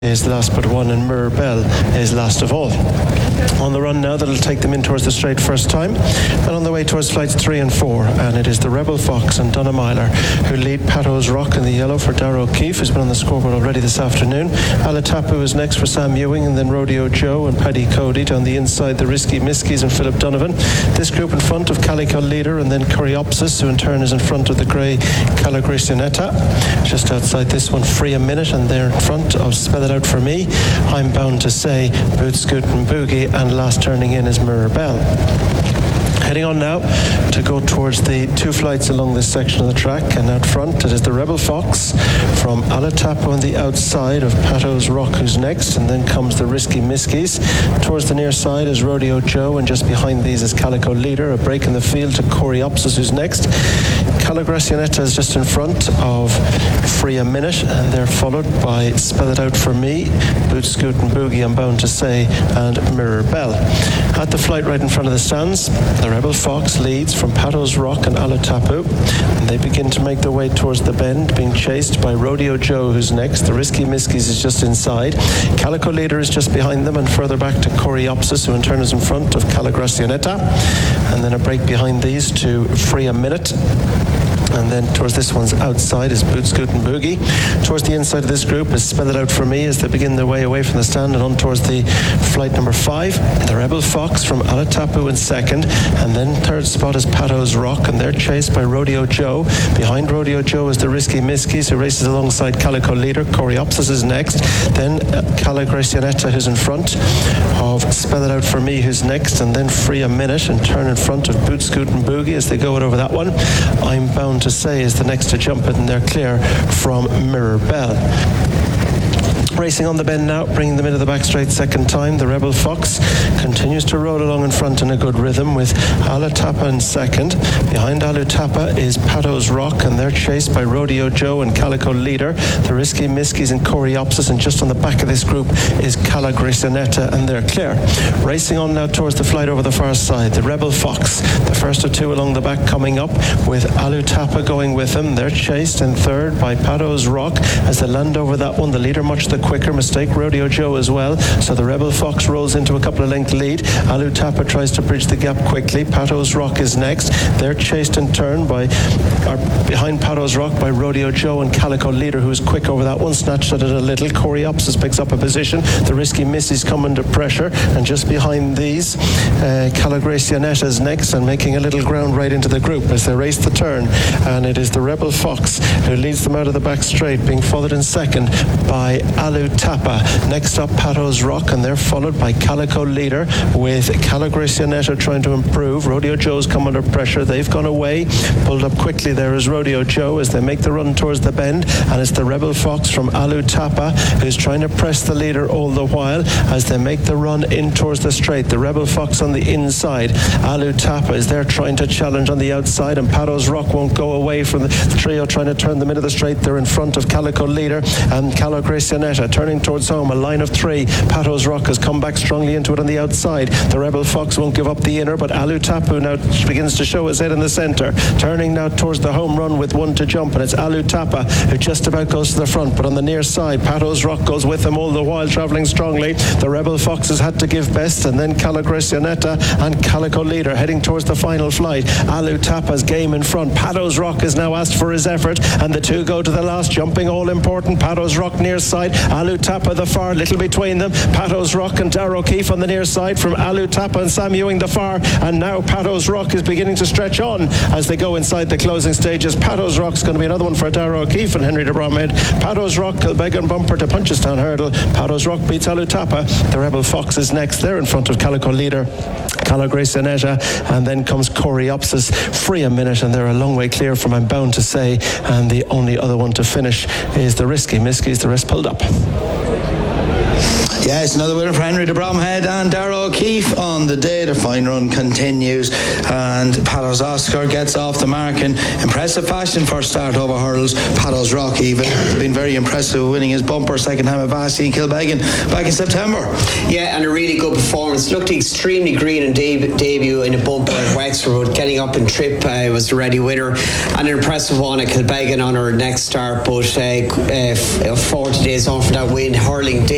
is last but one, and Mirabelle is last of all. On the run now, that'll take them in towards the straight first time, and on the way towards flights 3 and 4, and it is the Rebel Fox and Donna Myler who lead Pato's Rock in the yellow for Darragh O'Keefe, who's been on the scoreboard already this afternoon. Alatapu is next for Sam Ewing, and then Rodeo Joe and Paddy Cody. Down the inside, the Risky Miskies and Philip Donovan. This group in front of Calico Leader, and then Coreopsis, who in turn is in front of the grey Calagricianetta. Just outside this one, Free a Minute, and they're in front of Spell It Out For Me, I'm Bound to Say, Boot Scoot and Boogie, and last turning in is Mirabelle. Heading on now to go towards the two flights along this section of the track, and out front it is the Rebel Fox from Alatapu on the outside of Pato's Rock, who's next, and then comes the Risky Miskies. Towards the near side is Rodeo Joe, and just behind these is Calico Leader. A break in the field to Coreopsis, who's next. Calagricianetta is just in front of Free a Minute, and they're followed by Spell It Out For Me, Boot Scoot and Boogie, I'm Bound to Say, and Mirabelle. At the flight right in front of the stands, the Rebel Fox leads from Pato's Rock and Alatapu, and they begin to make their way towards the bend, being chased by Rodeo Joe, who's next. The Risky Miskies is just inside. Calico Leader is just behind them, and further back to Coreopsis, who in turn is in front of Calagricianetta, and then a break behind these to Free a Minute. And then towards this one's outside is Boot Scoot and Boogie. Towards the inside of this group is Spell It Out For Me as they begin their way away from the stand and on towards the flight number 5. The Rebel Fox from Alatapu in second, and then third spot is Pato's Rock, and they're chased by Rodeo Joe. Behind Rodeo Joe is the Risky Miskies, who races alongside Calico Leader. Coreopsis is next. Then Calagricianetta, who's in front of Spell It Out For Me, who's next, and then Free a Minute and turn in front of Boot Scoot and Boogie as they go over that one. I'm Bound to Say is the next to jump it, and they're clear from Mirabelle. Racing on the bend now, bringing them into the back straight second time. The Rebel Fox continues to roll along in front in a good rhythm with Alatapu in second. Behind Alatapu is Pato's Rock, and they're chased by Rodeo Joe and Calico Leader. The Risky Miskies and Coreopsis, and just on the back of this group is Calagricianetta, and they're clear. Racing on now towards the flight over the far side. The Rebel Fox, the first of two along the back, coming up with Alatapu going with them. They're chased in third by Pato's Rock as they land over that one. The leader much the quicker mistake, Rodeo Joe as well, so the Rebel Fox rolls into a couple of length lead. Alatapu tries to bridge the gap quickly. Pato's Rock is next. They're chased in turn behind Pato's Rock by Rodeo Joe and Calico Leader, who's quick over that one, snatched at it a little. Coreopsis picks up a position. The Risky Miskies come under pressure, and just behind these Calagricianetta is next and making a little ground right into the group as they race the turn, and it is the Rebel Fox who leads them out of the back straight, being followed in second by Alatapu. Next up, Pato's Rock, and they're followed by Calico Leader with Calagricianetta trying to improve. Rodeo Joe's come under pressure. They've gone away. Pulled up quickly there is Rodeo Joe as they make the run towards the bend, and it's the Rebel Fox from Alatapu who's trying to press the leader all the while as they make the run in towards the straight. The Rebel Fox on the inside. Alatapu is there trying to challenge on the outside, and Pato's Rock won't go away from the trio trying to turn them into the straight. They're in front of Calico Leader and Calagricianetta turning towards home. A line of 3. Pato's Rock has come back strongly into it on the outside. The Rebel Fox won't give up the inner, but Alatapu now begins to show his head in the centre. Turning now towards the home run with one to jump, and it's Alatapu who just about goes to the front, but on the near side, Pato's Rock goes with him all the while, travelling strongly. The Rebel Fox has had to give best, and then Calagricianetta and Calico Leader heading towards the final flight. Alatapu's game in front. Pato's Rock has now asked for his effort, and the two go to the last, jumping all important. Pato's Rock near side, Alatapu the far, little between them. Pato's Rock and Darragh O'Keefe on the near side from Alatapu and Sam Ewing the far, and now Pato's Rock is beginning to stretch on as they go inside the closing stages. Pato's Rock's going to be another one for Darragh O'Keefe and Henry de Bromhead. Pato's Rock, Kilbeggan bumper to Punchestown hurdle. Pato's Rock beats Alatapu. The Rebel Fox is next. They're in front of Calico Leader, Calagricianetta, and then comes Coreopsis. Free a Minute, and they're a long way clear from I'm Bound to Say, and the only other one to finish is the Risky Miskies. The rest pulled up. Yes, another winner for Henry de Bromhead and Darragh O'Keefe on the day. The fine run continues, and Pato's Oscar gets off the mark in impressive fashion for start over hurdles. Pato's Rock even been very impressive, winning his bumper second time at Vassy and Kilbeggan back in September. Yeah, and a really good performance. Looked extremely green in debut in a bumper at Wexford, but getting up and trip was the ready winner, and an impressive one at Kilbeggan on her next start, but 40 days on for that win. Hurling